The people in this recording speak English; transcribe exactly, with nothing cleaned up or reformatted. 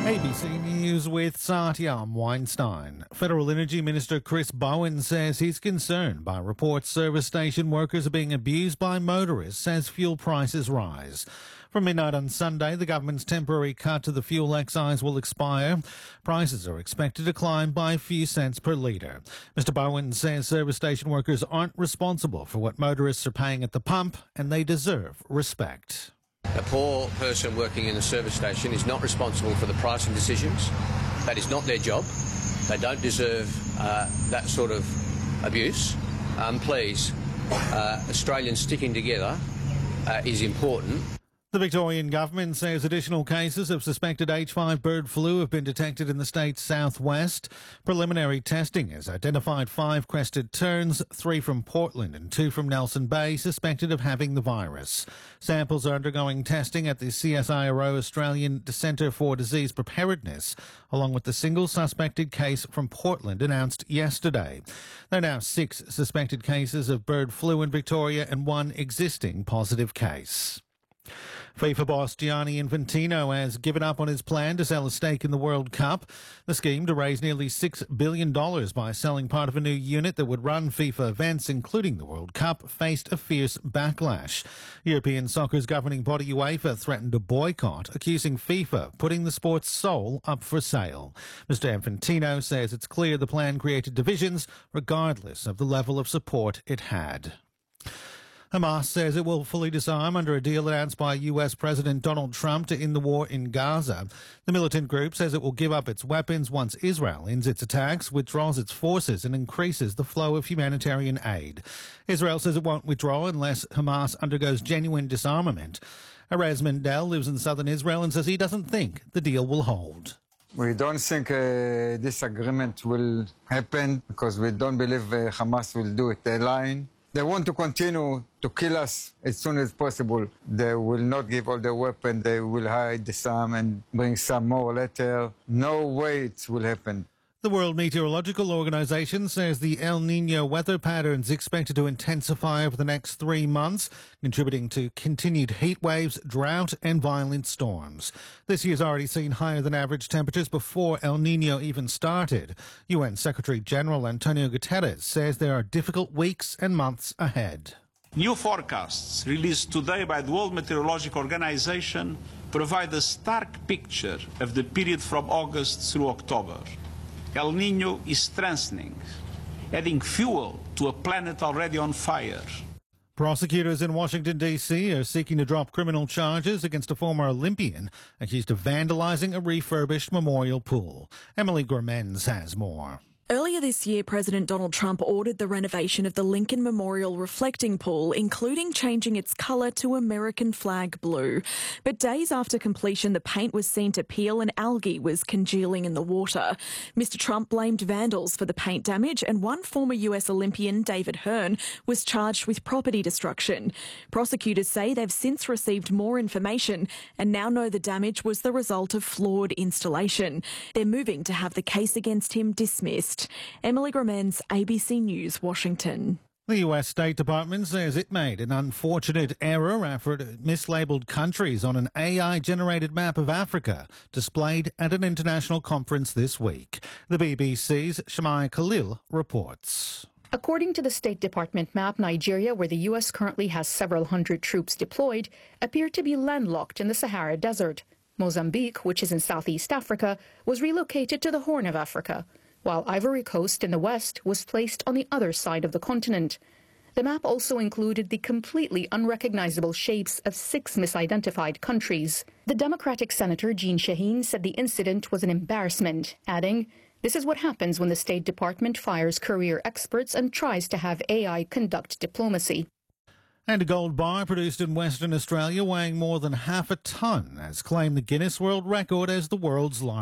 A B C News with Satyam Weinstein. Federal Energy Minister Chris Bowen says he's concerned by reports service station workers are being abused by motorists as fuel prices rise. From midnight on Sunday, the government's temporary cut to the fuel excise will expire. Prices are expected to climb by a few cents per litre. Mister Bowen says service station workers aren't responsible for what motorists are paying at the pump, and they deserve respect. A poor person working in a service station is not responsible for the pricing decisions. That is not their job. They don't deserve uh, that sort of abuse. Um, please, uh, Australians sticking together uh, is important. The Victorian government says additional cases of suspected H five bird flu have been detected in the state's southwest. Preliminary testing has identified five crested terns, three from Portland and two from Nelson Bay, suspected of having the virus. Samples are undergoing testing at the C S I R O Australian Centre for Disease Preparedness, along with the single suspected case from Portland announced yesterday. There are now six suspected cases of bird flu in Victoria and one existing positive case. FIFA boss Gianni Infantino has given up on his plan to sell a stake in the World Cup. The scheme to raise nearly six billion dollars by selling part of a new unit that would run FIFA events, including the World Cup, faced a fierce backlash. European soccer's governing body UEFA threatened to boycott, accusing FIFA of putting the sport's soul up for sale. Mister Infantino says it's clear the plan created divisions, regardless of the level of support it had. Hamas says it will fully disarm under a deal announced by U S President Donald Trump to end the war in Gaza. The militant group says it will give up its weapons once Israel ends its attacks, withdraws its forces and increases the flow of humanitarian aid. Israel says it won't withdraw unless Hamas undergoes genuine disarmament. Erez Mendel lives in southern Israel and says he doesn't think the deal will hold. We don't think uh, this agreement will happen because we don't believe uh, Hamas will do it. They're lying. They want to continue to kill us as soon as possible. They will not give all the weapons. They will hide some and bring some more later. No way it will happen. The World Meteorological Organization says the El Niño weather pattern is expected to intensify over the next three months, contributing to continued heat waves, drought and violent storms. This year's already seen higher than average temperatures before El Niño even started. U N Secretary-General Antonio Guterres says there are difficult weeks and months ahead. New forecasts released today by the World Meteorological Organization provide a stark picture of the period from August through October. El Niño is strengthening, adding fuel to a planet already on fire. Prosecutors in Washington, D C are seeking to drop criminal charges against a former Olympian accused of vandalizing a refurbished memorial pool. Emily Gormens has more. Earlier this year, President Donald Trump ordered the renovation of the Lincoln Memorial reflecting pool, including changing its colour to American flag blue. But days after completion, the paint was seen to peel and algae was congealing in the water. Mister Trump blamed vandals for the paint damage, and one former U S Olympian, David Hearn, was charged with property destruction. Prosecutors say they've since received more information and now know the damage was the result of flawed installation. They're moving to have the case against him dismissed. Emily Gromens, A B C News, Washington. The U S State Department says it made an unfortunate error after it mislabeled countries on an A I-generated map of Africa displayed at an international conference this week. The B B C's Shamai Khalil reports. According to the State Department map, Nigeria, where the U S currently has several hundred troops deployed, appeared to be landlocked in the Sahara Desert. Mozambique, which is in Southeast Africa, was relocated to the Horn of Africa, while Ivory Coast in the west was placed on the other side of the continent. The map also included the completely unrecognizable shapes of six misidentified countries. The Democratic Senator Jeanne Shaheen said the incident was an embarrassment, adding, "This is what happens when the State Department fires career experts and tries to have A I conduct diplomacy." And a gold bar produced in Western Australia weighing more than half a tonne has claimed the Guinness World Record as the world's largest.